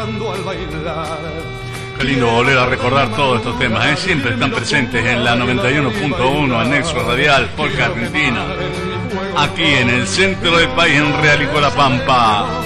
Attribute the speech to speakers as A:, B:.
A: jugando al bailar.
B: Qué lindo volver a recordar todos estos temas, ¿eh? Siempre están presentes en la 91.1, en Nexo Radial, Polka Argentina, aquí en el centro del país, en Realicó La Pampa.